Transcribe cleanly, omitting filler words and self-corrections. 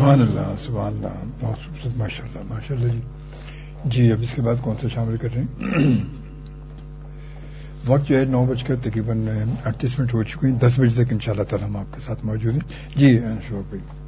सुभान अल्लाह, सुभान अल्लाह, बहुत खूबसूरत, माशाल्लाह, माशाल्लाह जी। जी, अब इसके बाद कौन सा शामिल कर रहे हैं? वक्त जो है 9 बजकर तकरीबन 38 मिनट हो चुके हैं। 10 बजे तक इंशाल्लाह ताला हम आपके साथ मौजूद हैं। जी शोक भाई।